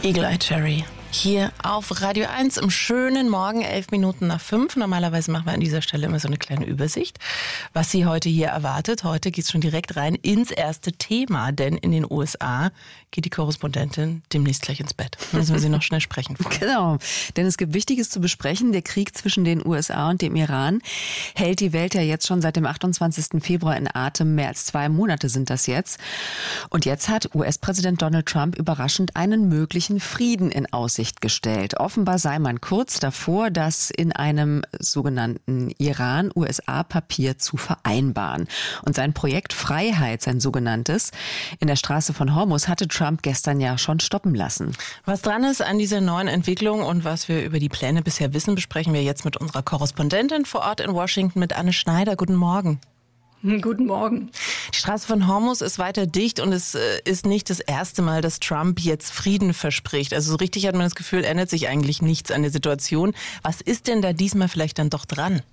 Eagle Eye Cherry. Hier auf Radio 1 im schönen Morgen, 5:11. Normalerweise machen wir an dieser Stelle immer so eine kleine Übersicht, was Sie heute hier erwartet. Heute geht es schon direkt rein ins erste Thema, denn in den USA geht die Korrespondentin demnächst gleich ins Bett. Müssen wir sie noch schnell sprechen. Genau, denn es gibt Wichtiges zu besprechen. Der Krieg zwischen den USA und dem Iran hält die Welt ja jetzt schon seit dem 28. Februar in Atem. Mehr als 2 Monate sind das jetzt. Und jetzt hat US-Präsident Donald Trump überraschend einen möglichen Frieden in Aussicht gestellt. Offenbar sei man kurz davor, das in einem sogenannten Iran-USA-Papier zu vereinbaren. Und sein Projekt Freiheit, sein sogenanntes, in der Straße von Hormuz hatte Trump gestern ja schon stoppen lassen. Was dran ist an dieser neuen Entwicklung und was wir über die Pläne bisher wissen, besprechen wir jetzt mit unserer Korrespondentin vor Ort in Washington, mit Anne Schneider. Guten Morgen. Guten Morgen. Die Straße von Hormuz ist weiter dicht und es ist nicht das erste Mal, dass Trump jetzt Frieden verspricht. Also so richtig hat man das Gefühl, ändert sich eigentlich nichts an der Situation. Was ist denn da diesmal vielleicht dann doch dran?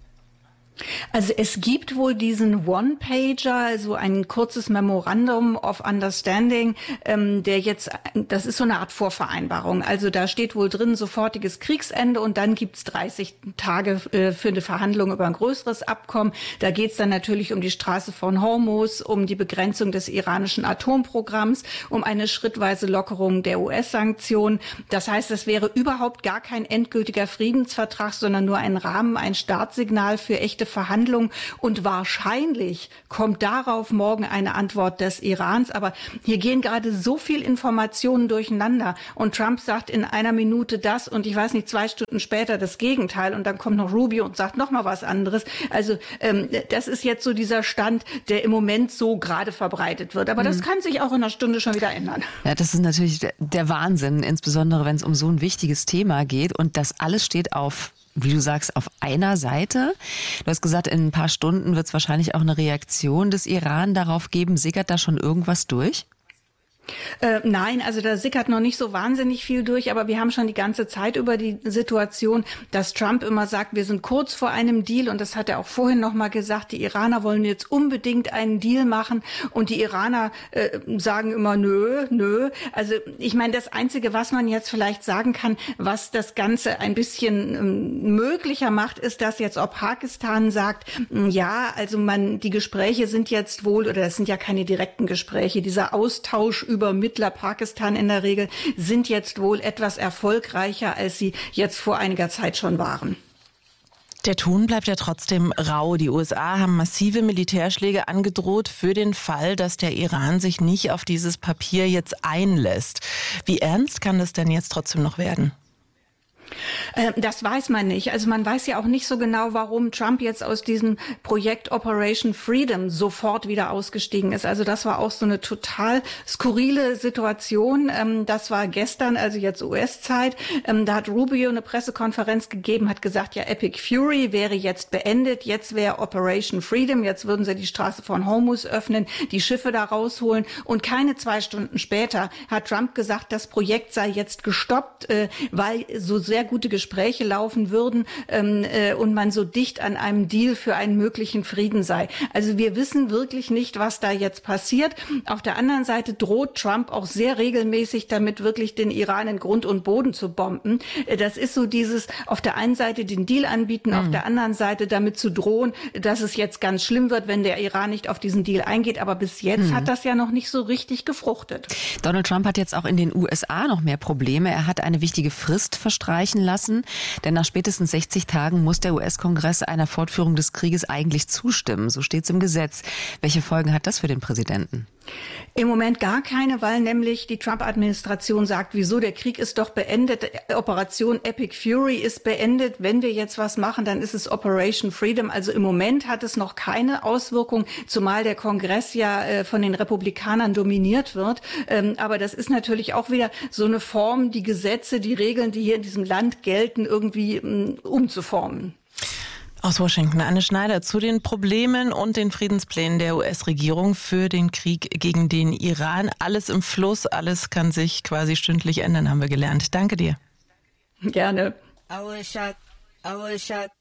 Also es gibt wohl diesen One-Pager, also ein kurzes Memorandum of Understanding, der jetzt, das ist so eine Art Vorvereinbarung. Also da steht wohl drin sofortiges Kriegsende und dann gibt's 30 Tage für eine Verhandlung über ein größeres Abkommen. Da geht's dann natürlich um die Straße von Hormuz, um die Begrenzung des iranischen Atomprogramms, um eine schrittweise Lockerung der US-Sanktionen. Das heißt, es wäre überhaupt gar kein endgültiger Friedensvertrag, sondern nur ein Rahmen, ein Startsignal für echte Verhandlungen, und wahrscheinlich kommt darauf morgen eine Antwort des Irans. Aber hier gehen gerade so viel Informationen durcheinander und Trump sagt in einer Minute das und ich weiß nicht, 2 Stunden später das Gegenteil und dann kommt noch Rubio und sagt noch mal was anderes. Also das ist jetzt so dieser Stand, der im Moment so gerade verbreitet wird. Aber das kann sich auch in einer Stunde schon wieder ändern. Ja, das ist natürlich der Wahnsinn, insbesondere wenn es um so ein wichtiges Thema geht und das alles steht auf, wie du sagst, auf einer Seite. Du hast gesagt, in ein paar Stunden wird es wahrscheinlich auch eine Reaktion des Iran darauf geben. Sickert da schon irgendwas durch? Nein, also da sickert noch nicht so wahnsinnig viel durch, aber wir haben schon die ganze Zeit über die Situation, dass Trump immer sagt, wir sind kurz vor einem Deal, und das hat er auch vorhin noch mal gesagt, die Iraner wollen jetzt unbedingt einen Deal machen und die Iraner sagen immer nö. Also ich meine, das Einzige, was man jetzt vielleicht sagen kann, was das Ganze ein bisschen möglicher macht, ist, dass jetzt auch Pakistan sagt, ja, also die Gespräche sind jetzt wohl, oder das sind ja keine direkten Gespräche, dieser Austausch Übermittler Pakistan in der Regel sind jetzt wohl etwas erfolgreicher, als sie jetzt vor einiger Zeit schon waren. Der Ton bleibt ja trotzdem rau. Die USA haben massive Militärschläge angedroht für den Fall, dass der Iran sich nicht auf dieses Papier jetzt einlässt. Wie ernst kann das denn jetzt trotzdem noch werden? Das weiß man nicht. Also man weiß ja auch nicht so genau, warum Trump jetzt aus diesem Projekt Operation Freedom sofort wieder ausgestiegen ist. Also das war auch so eine total skurrile Situation. Das war gestern, also jetzt US-Zeit. Da hat Rubio eine Pressekonferenz gegeben, hat gesagt, ja, Epic Fury wäre jetzt beendet. Jetzt wäre Operation Freedom. Jetzt würden sie die Straße von Hormuz öffnen, die Schiffe da rausholen. Und keine 2 Stunden später hat Trump gesagt, das Projekt sei jetzt gestoppt, weil so sehr gute Gespräche laufen würden und man so dicht an einem Deal für einen möglichen Frieden sei. Also wir wissen wirklich nicht, was da jetzt passiert. Auf der anderen Seite droht Trump auch sehr regelmäßig damit, wirklich den Iran in Grund und Boden zu bomben. Das ist so dieses, auf der einen Seite den Deal anbieten, auf der anderen Seite damit zu drohen, dass es jetzt ganz schlimm wird, wenn der Iran nicht auf diesen Deal eingeht. Aber bis jetzt hat das ja noch nicht so richtig gefruchtet. Donald Trump hat jetzt auch in den USA noch mehr Probleme. Er hat eine wichtige Frist verstreichen lassen, denn nach spätestens 60 Tagen muss der US-Kongress einer Fortführung des Krieges eigentlich zustimmen. So steht es im Gesetz. Welche Folgen hat das für den Präsidenten? Im Moment gar keine, weil nämlich die Trump-Administration sagt, wieso, der Krieg ist doch beendet, Operation Epic Fury ist beendet, wenn wir jetzt was machen, dann ist es Operation Freedom. Also im Moment hat es noch keine Auswirkung, zumal der Kongress ja von den Republikanern dominiert wird. Aber das ist natürlich auch wieder so eine Form, die Gesetze, die Regeln, die hier in diesem Land gelten, irgendwie umzuformen. Aus Washington, Anne Schneider zu den Problemen und den Friedensplänen der US-Regierung für den Krieg gegen den Iran. Alles im Fluss, alles kann sich quasi stündlich ändern, haben wir gelernt. Danke dir. Gerne.